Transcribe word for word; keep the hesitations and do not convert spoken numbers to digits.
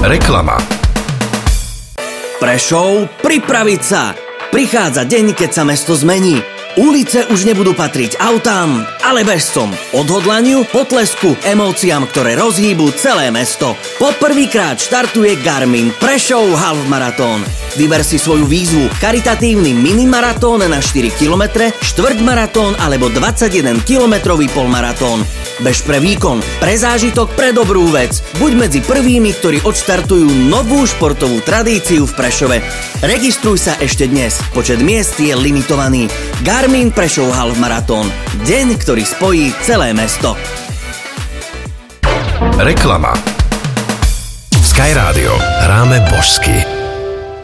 Reklama. Prešov, pripraviť sa! Prichádza deň, keď sa mesto zmení. Ulice už nebudú patriť autám, ale bežcom. Odhodlaniu, potlesku, emóciám, ktoré rozhýbu celé mesto. Poprvýkrát štartuje Garmin Prešov Half Marathon. Vyber si svoju výzvu: charitatívny minimaratón na štyri kilometre, štvrťmaratón alebo dvadsaťjedenkilometrový polmaratón. Bež pre výkon, pre zážitok, pre dobrú vec. Buď medzi prvými, ktorí odštartujú novú športovú tradíciu v Prešove. Registruj sa ešte dnes. Počet miest je limitovaný. Garmin Prešov Half Marathon. Deň, ktorý spojí celé mesto. Reklama. Sky Radio. Hráme božsky.